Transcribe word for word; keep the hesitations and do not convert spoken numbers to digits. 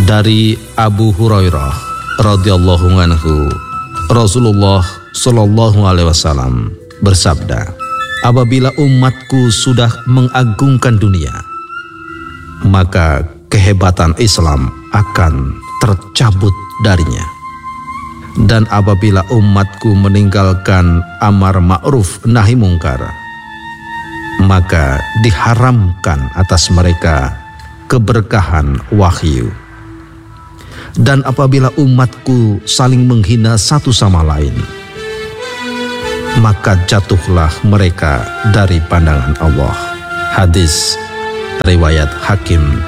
Dari Abu Hurairah radhiyallahu anhu, Rasulullah shallallahu alaihi wasallam bersabda, apabila umatku sudah mengagungkan dunia, maka kehebatan Islam akan tercabut darinya. Dan apabila umatku meninggalkan amar ma'ruf nahi mungkar, maka diharamkan atas mereka keberkahan wahyu. Dan apabila umatku saling menghina satu sama lain, maka jatuhlah mereka dari pandangan Allah. Hadis riwayat Hakim